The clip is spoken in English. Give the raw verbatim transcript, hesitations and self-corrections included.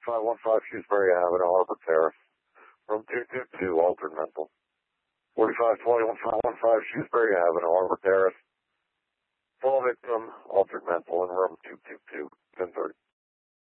five one five Shrewsbury Avenue, Arbor Terrace. Room two two two, altered mental. forty-five twenty, five one five Shrewsbury Avenue, Arbor Terrace. Full victim, altered mental in room two two two, ten thirty.